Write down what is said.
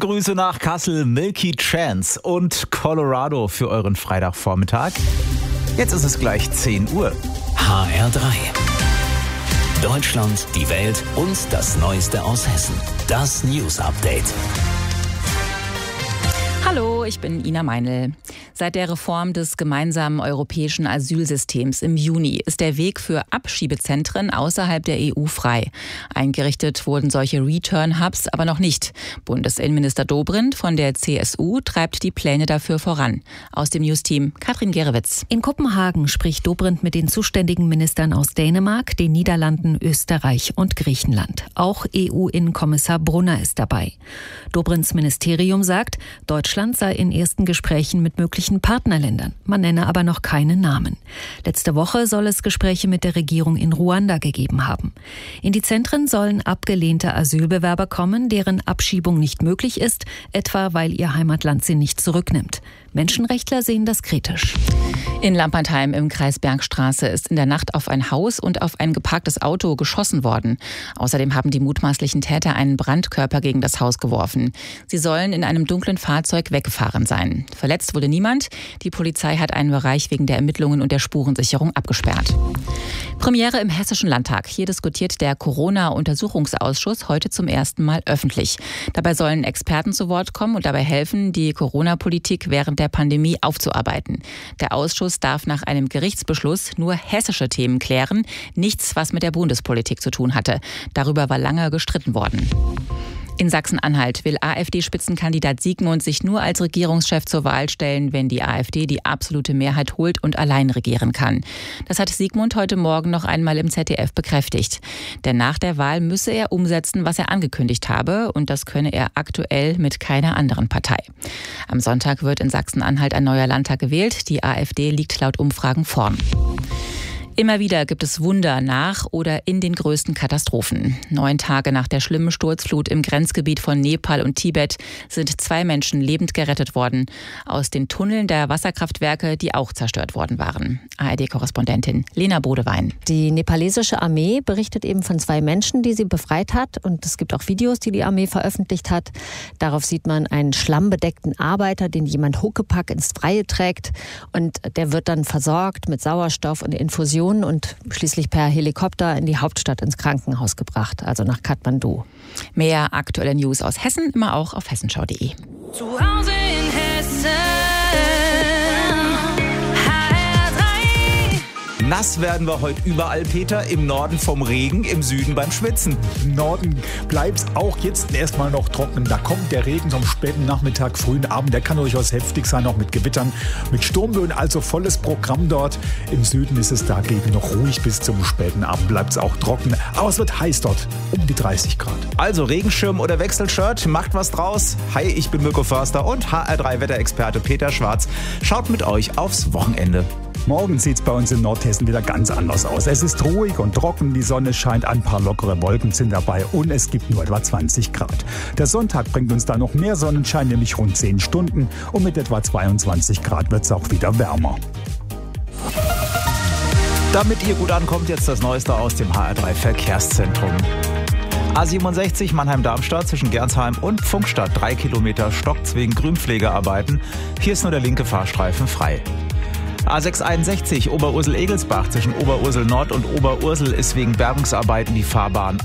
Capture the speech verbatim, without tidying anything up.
Grüße nach Kassel, Milky Chance und Colorado für euren Freitagvormittag. Jetzt ist es gleich zehn Uhr. H R drei. Deutschland, die Welt und das Neueste aus Hessen. Das News Update. Hallo, ich bin Ina Meinl. Seit der Reform des gemeinsamen europäischen Asylsystems im Juni ist der Weg für Abschiebezentren außerhalb der E U frei. Eingerichtet wurden solche Return-Hubs aber noch nicht. Bundesinnenminister Dobrindt von der C S U treibt die Pläne dafür voran. Aus dem News-Team Katrin Gerewitz. In Kopenhagen spricht Dobrindt mit den zuständigen Ministern aus Dänemark, den Niederlanden, Österreich und Griechenland. Auch E U-Innenkommissar Brunner ist dabei. Dobrindts Ministerium sagt, Deutschland sei in ersten Gesprächen mit möglichen Partnerländern. Man nenne aber noch keine Namen. Letzte Woche soll es Gespräche mit der Regierung in Ruanda gegeben haben. In die Zentren sollen abgelehnte Asylbewerber kommen, deren Abschiebung nicht möglich ist, etwa weil ihr Heimatland sie nicht zurücknimmt. Menschenrechtler sehen das kritisch. In Lampertheim im Kreis Bergstraße ist in der Nacht auf ein Haus und auf ein geparktes Auto geschossen worden. Außerdem haben die mutmaßlichen Täter einen Brandkörper gegen das Haus geworfen. Sie sollen in einem dunklen Fahrzeug weggefahren sein. Verletzt wurde niemand. Die Polizei hat einen Bereich wegen der Ermittlungen und der Spurensicherung abgesperrt. Premiere im Hessischen Landtag. Hier diskutiert der Corona-Untersuchungsausschuss heute zum ersten Mal öffentlich. Dabei sollen Experten zu Wort kommen und dabei helfen, die Corona-Politik während der Pandemie aufzuarbeiten. Der Ausschuss darf nach einem Gerichtsbeschluss nur hessische Themen klären, nichts, was mit der Bundespolitik zu tun hatte. Darüber war lange gestritten worden. In Sachsen-Anhalt will AfD-Spitzenkandidat Siegmund sich nur als Regierungschef zur Wahl stellen, wenn die AfD die absolute Mehrheit holt und allein regieren kann. Das hat Siegmund heute Morgen noch einmal im Z D F bekräftigt. Denn nach der Wahl müsse er umsetzen, was er angekündigt habe, und das könne er aktuell mit keiner anderen Partei. Am Sonntag wird in Sachsen-Anhalt ein neuer Landtag gewählt. Die AfD liegt laut Umfragen vorn. Immer wieder gibt es Wunder nach oder in den größten Katastrophen. Neun Tage nach der schlimmen Sturzflut im Grenzgebiet von Nepal und Tibet sind zwei Menschen lebend gerettet worden aus den Tunneln der Wasserkraftwerke, die auch zerstört worden waren. A R D-Korrespondentin Lena Bodewein. Die nepalesische Armee berichtet eben von zwei Menschen, die sie befreit hat. Und es gibt auch Videos, die die Armee veröffentlicht hat. Darauf sieht man einen schlammbedeckten Arbeiter, den jemand Huckepack ins Freie trägt. Und der wird dann versorgt mit Sauerstoff und Infusion und schließlich per Helikopter in die Hauptstadt ins Krankenhaus gebracht, also nach Kathmandu. Mehr aktuelle News aus Hessen immer auch auf hessenschau punkt de. Zu Hause in Hessen. Nass werden wir heute überall, Peter. Im Norden vom Regen, im Süden beim Schwitzen. Im Norden bleibt es auch jetzt erstmal noch trocken. Da kommt der Regen zum späten Nachmittag, frühen Abend. Der kann durchaus heftig sein, auch mit Gewittern, mit Sturmböen. Also volles Programm dort. Im Süden ist es dagegen noch ruhig. Bis zum späten Abend bleibt es auch trocken. Aber es wird heiß dort, um die dreißig Grad. Also Regenschirm oder Wechselshirt, macht was draus. Hi, ich bin Mirko Förster und H R drei Wetterexperte Peter Schwarz schaut mit euch aufs Wochenende. Morgen sieht es bei uns in Nordhessen wieder ganz anders aus. Es ist ruhig und trocken, die Sonne scheint, ein paar lockere Wolken sind dabei und es gibt nur etwa zwanzig Grad. Der Sonntag bringt uns da noch mehr Sonnenschein, nämlich rund zehn Stunden, und mit etwa zweiundzwanzig Grad wird es auch wieder wärmer. Damit ihr gut ankommt, jetzt das Neueste aus dem H R drei Verkehrszentrum. A siebenundsechzig Mannheim-Darmstadt zwischen Gernsheim und Pfungstadt, drei Kilometer stockt's wegen Grünpflegearbeiten. Hier ist nur der linke Fahrstreifen frei. A sechshunderteinundsechzig Oberursel-Egelsbach zwischen Oberursel Nord und Oberursel ist wegen Bergungsarbeiten die Fahrbahn